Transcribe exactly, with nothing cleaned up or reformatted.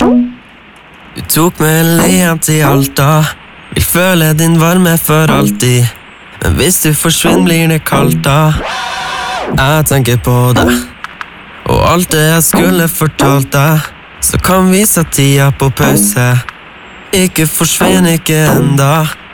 Du tok med leien til Alta. Vil føle din varme for alltid. Men hvis du forsvinner blir det kaldt da. Jeg tenker på deg og alt det jeg skulle fortalt deg. Så kan vi sette tida på pause. Ikke forsvinn, ikke enda.